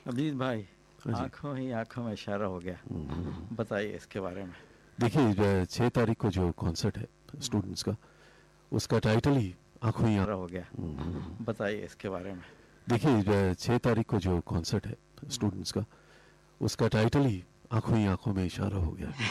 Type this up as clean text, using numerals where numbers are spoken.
अजीत भाई, हाँ जी। आंखों ही आंखों में इशारा हो गया। बताइए इसके बारे में। देखिए 6 तारीख को जो कॉन्सर्ट है स्टूडेंट्स का, उसका टाइटल ही आंखों ही इशारा हो गया। बताइए इसके बारे में। देखिए 6 तारीख को जो कॉन्सर्ट है स्टूडेंट्स का, उसका टाइटल ही आंखों में इशारा हो गया।